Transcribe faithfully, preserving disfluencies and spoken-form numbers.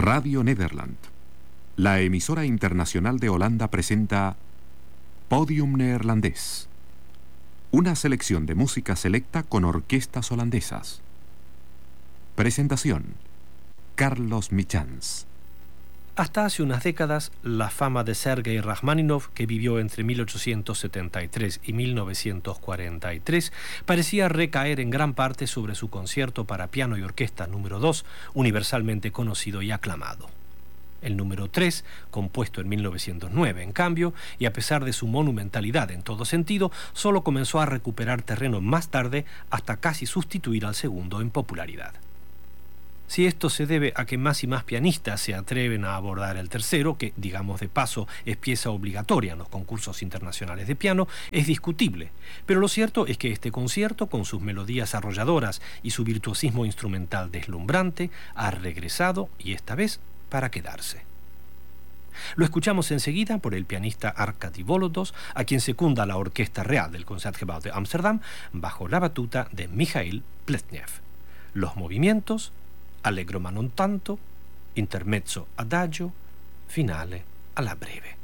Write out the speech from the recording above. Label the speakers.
Speaker 1: Radio Nederland, la emisora internacional de Holanda, presenta Podium Neerlandés, una selección de música selecta con orquestas holandesas. Presentación: Carlos Michans.
Speaker 2: Hasta hace unas décadas, la fama de Sergei Rachmaninoff, que vivió entre mil ochocientos setenta y tres y mil novecientos cuarenta y tres, parecía recaer en gran parte sobre su concierto para piano y orquesta número dos, universalmente conocido y aclamado. El número tres, compuesto en mil novecientos nueve, en cambio, y a pesar de su monumentalidad en todo sentido, solo comenzó a recuperar terreno más tarde, hasta casi sustituir al segundo en popularidad. Si esto se debe a que más y más pianistas se atreven a abordar el tercero, que, digamos de paso, es pieza obligatoria en los concursos internacionales de piano, es discutible. Pero lo cierto es que este concierto, con sus melodías arrolladoras y su virtuosismo instrumental deslumbrante, ha regresado, y esta vez para quedarse. Lo escuchamos enseguida por el pianista Arkady Volodos, a quien secunda la Orquesta Real del Concertgebouw de Ámsterdam, bajo la batuta de Michail Pletnev. Los movimientos: allegro ma non tanto, intermezzo adagio, finale alla breve.